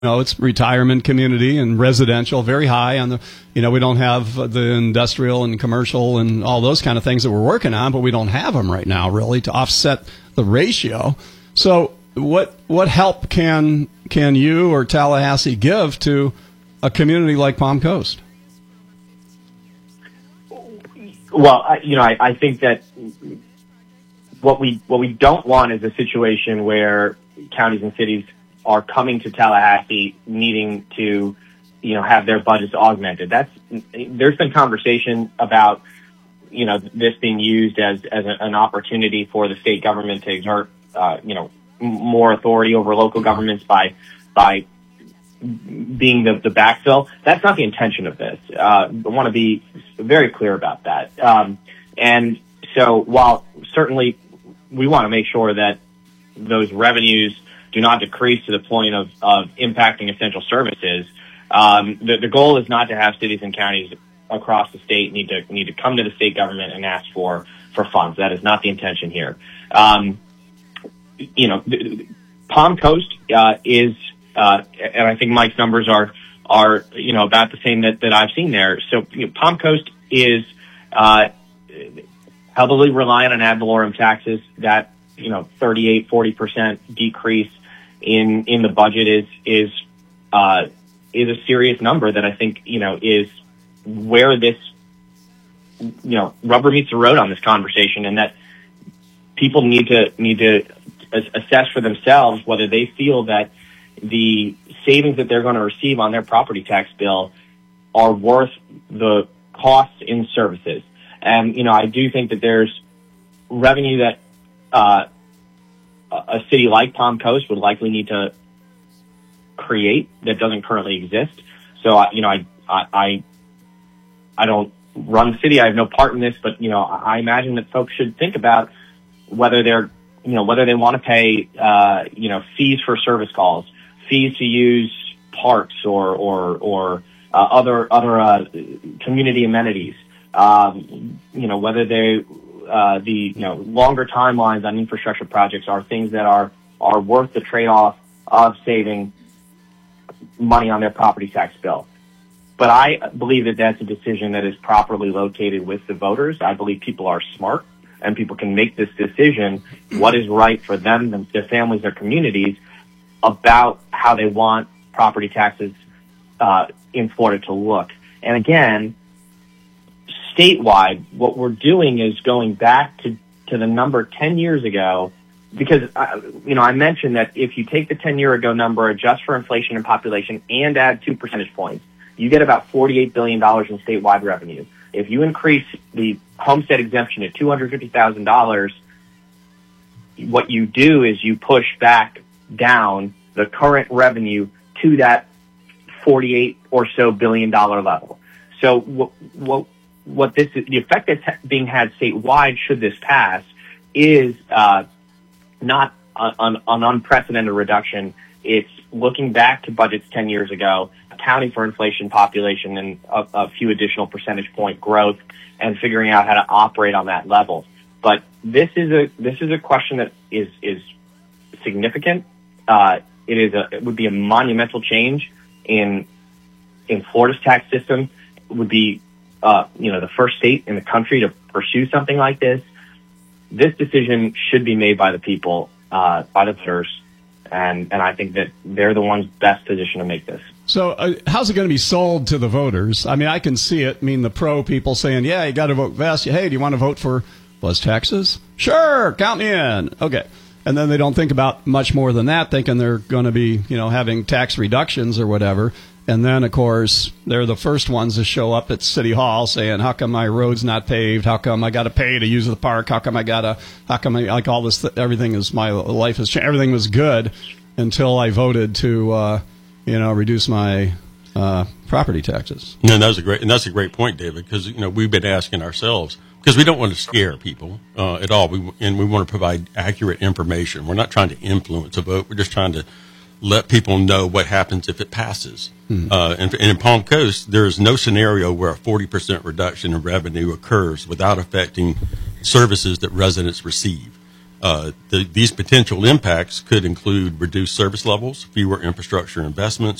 It's retirement community and residential, very high on the, we don't have the industrial and commercial and all those kind of things that we're working on, but we don't have them right now really to offset the ratio. So what help can you or Tallahassee give to a community like Palm Coast? Well, I think that what we don't want is a situation where counties and cities are coming to Tallahassee needing to, have their budgets augmented. There's been conversation about, this being used as an opportunity for the state government to exert, more authority over local governments by being the backfill. That's not the intention of this. I want to be very clear about that. And so while certainly we want to make sure that those revenues do not decrease to the point of impacting essential services, the goal is not to have cities and counties across the state need to come to the state government and ask for funds. That is not the intention here. Palm Coast is, and I think Mike's numbers are about the same that I've seen there. So Palm Coast is heavily reliant on ad valorem taxes. That 38-40% decrease in the budget is a serious number that I think is where this rubber meets the road on this conversation, and that people need to assess for themselves whether they feel that the savings that they're going to receive on their property tax bill are worth the costs in services. And I do think that there's revenue that a city like Palm Coast would likely need to create that doesn't currently exist. So, I don't run the city. I have no part in this, but, I imagine that folks should think about whether whether they want to pay, fees for service calls, fees to use parks or other community amenities, whether they, longer timelines on infrastructure projects are things that are worth the trade-off of saving money on their property tax bill. But I believe that that's a decision that is properly located with the voters. I believe people are smart and people can make this decision, what is right for them, their families, their communities, about how they want property taxes in Florida to look. And again, statewide, what we're doing is going back to the number 10 years ago, because, I mentioned that if you take the 10-year ago number, adjust for inflation and population, and add 2 percentage points, you get about $48 billion in statewide revenue. If you increase the homestead exemption to $250,000, what you do is you push back down the current revenue to that $48 or so billion level. So what this is, the effect that's being had statewide should this pass is not an unprecedented reduction. It's looking back to budgets 10 years ago, accounting for inflation, population, and a few additional percentage point growth, and figuring out how to operate on that level. But this is a question that is significant. It would be a monumental change in Florida's tax system. It would be the first state in the country to pursue something like this. This decision should be made by the people, by the voters, and I think that they're the ones best positioned to make this. So how's it going to be sold to the voters? I mean, I can see it. I mean, the pro people saying, yeah, you got to vote Vest. Hey, do you want to vote for less taxes? Sure, count me in. Okay. And then they don't think about much more than that, thinking they're going to be, having tax reductions or whatever. And then, of course, they're the first ones to show up at City Hall saying, how come my road's not paved? How come I got to pay to use the park? How come I like all this, everything is, my life has changed. Everything was good until I voted to, reduce my property taxes. No, that's a great point, David, because, we've been asking ourselves, because we don't want to scare people at all. We want to provide accurate information. We're not trying to influence a vote. We're just trying to let people know what happens if it passes. And in Palm Coast, there is no scenario where a 40% reduction in revenue occurs without affecting services that residents receive. These potential impacts could include reduced service levels, fewer infrastructure investments,